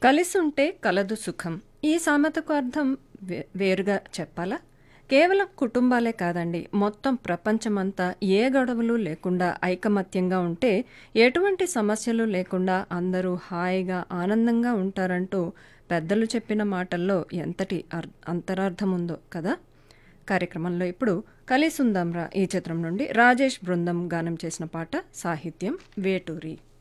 కలిసుంటే కలదు సుఖం. ఈ సామెతకు అర్థం వేరుగా చెప్పాలా? కేవలం కుటుంబాలే కాదండి. మొత్తం ప్రపంచమంతా ఏ గొడవలు లేకుండా ఐకమత్యంగా ఉంటే ఎటువంటి సమస్యలు లేకుండా అందరూ హాయిగా, ఆనందంగా ఉంటారంటూ పెద్దలు చెప్పిన మాటల్లో ఎంతటి అంతరార్థముందో కదా! కార్యక్రమంలో ఇప్పుడు 'కలిసుందాంరా' ఈ చిత్రం నుండి రాజేష్ బృందం గానం చేసిన పాట, సాహిత్యం వేటూరి.